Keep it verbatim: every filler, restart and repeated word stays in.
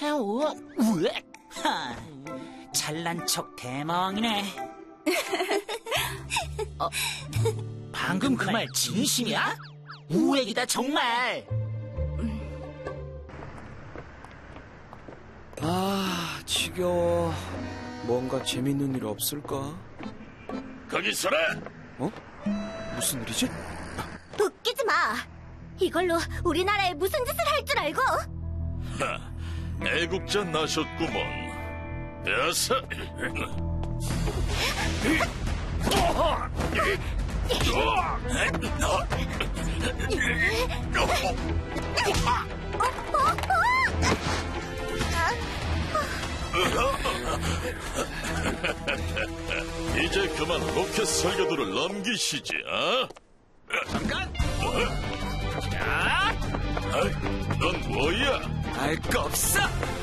우와, 우와. 하, 잘난 척 대마왕이네. 어, 방금 그 말 진심이야? 우액이다 정말. 아, 지겨워. 뭔가 재밌는 일 없을까? 거기 서라! 어? 무슨 일이지? 웃기지 마. 이걸로 우리나라에 무슨 짓을 할 줄 알고? 하, 애국자 나셨구먼. 어서! 이제 그만 로켓 설계도를 넘기시지, 어? 잠깐. 어? 넌 뭐야? 알 거 없어!